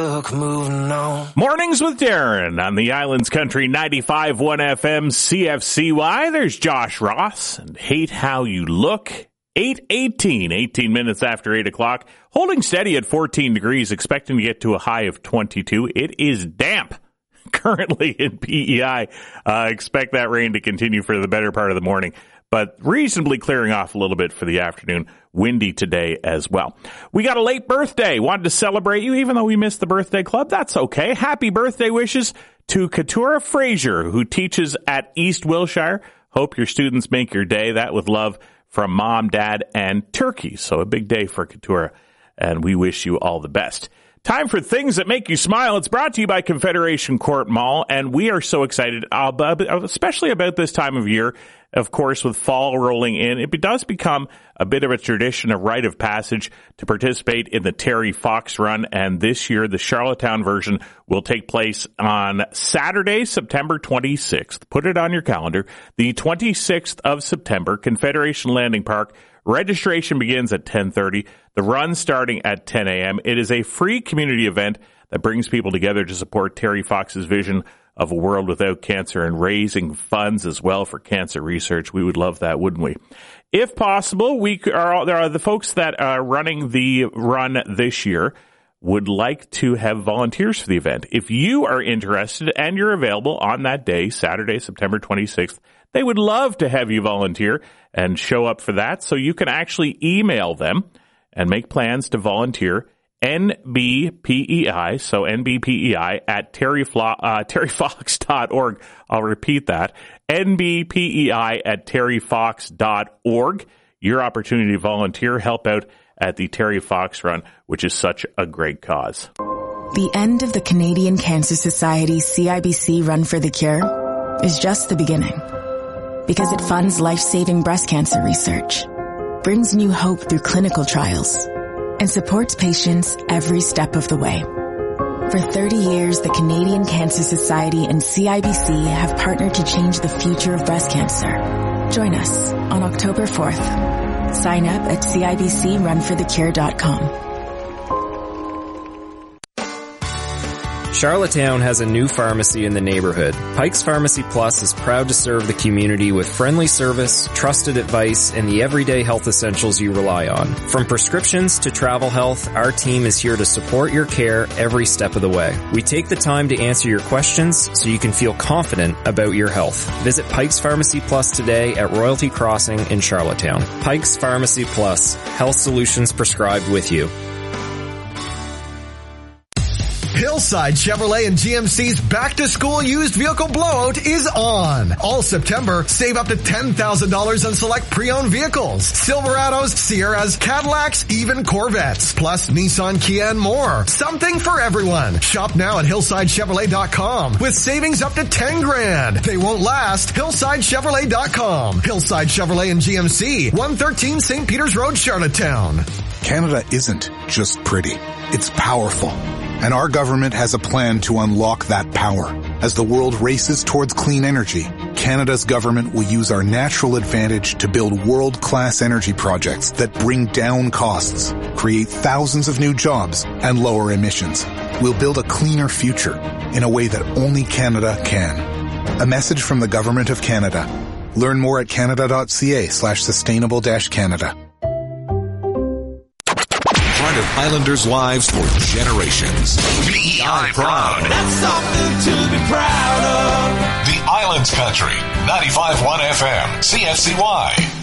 Moving on. Mornings with Darren on the Islands Country 95.1 FM CFCY. There's Josh Ross and Hate How You Look. 8:18, 18 minutes after 8 o'clock. Holding steady at 14 degrees, expecting to get to a high of 22. It is damp currently in PEI. Expect that rain to continue for the better part of the morning, but reasonably clearing off a little bit for the afternoon. Windy today as well. We got a late birthday. Wanted to celebrate you, even though we missed the birthday club. That's okay. Happy birthday wishes to Katura Fraser, who teaches at East Wilshire. Hope your students make your day. That with love from Mom, Dad, and Turkey. So a big day for Katura, and we wish you all the best. Time for Things That Make You Smile. It's brought to you by Confederation Court Mall, and we are so excited, especially about this time of year. Of course, with fall rolling in, it does become a bit of a tradition, a rite of passage to participate in the Terry Fox Run. And this year, the Charlottetown version will take place on Saturday, September 26th. Put it on your calendar. The 26th of September, Confederation Landing Park. Registration begins at 10:30. The run starting at 10 a.m. It is a free community event that brings people together to support Terry Fox's vision of a world without cancer and raising funds as well for cancer research. We would love that, wouldn't we? If possible, there are the folks that are running the run this year would like to have volunteers for the event. If you are interested and you're available on that day, Saturday, September 26th, they would love to have you volunteer and show up for that. So you can actually email them and make plans to volunteer. NBPEI, so NBPEI at terryfox.org. I'll repeat that. NBPEI at terryfox.org. Your opportunity to volunteer, help out at the Terry Fox Run, which is such a great cause. The end of the Canadian Cancer Society's CIBC Run for the Cure is just the beginning. Because it funds life-saving breast cancer research, brings new hope through clinical trials, and supports patients every step of the way. For 30 years, the Canadian Cancer Society and CIBC have partnered to change the future of breast cancer. Join us on October 4th. Sign up at cibcrunforthecure.com. Charlottetown has a new pharmacy in the neighborhood. Pike's Pharmacy Plus is proud to serve the community with friendly service, trusted advice, and the everyday health essentials you rely on. From prescriptions to travel health, our team is here to support your care every step of the way. We take the time to answer your questions so you can feel confident about your health. Visit Pike's Pharmacy Plus today at Royalty Crossing in Charlottetown. Pike's Pharmacy Plus, health solutions prescribed with you. Hillside Chevrolet and GMC's back-to-school used vehicle blowout is on. All September, save up to $10,000 on select pre-owned vehicles. Silverados, Sierras, Cadillacs, even Corvettes. Plus Nissan, Kia, and more. Something for everyone. Shop now at hillsidechevrolet.com with savings up to $10,000. They won't last. hillsidechevrolet.com. Hillside Chevrolet and GMC, 113 St. Peters Road, Charlottetown. Canada isn't just pretty. It's powerful. And our government has a plan to unlock that power. As the world races towards clean energy, Canada's government will use our natural advantage to build world-class energy projects that bring down costs, create thousands of new jobs, and lower emissions. We'll build a cleaner future in a way that only Canada can. A message from the Government of Canada. Learn more at canada.ca/sustainable-Canada. Of Islanders' lives for generations. PEI proud. That's something to be proud of. The Islands Country, 95.1 FM, CFCY.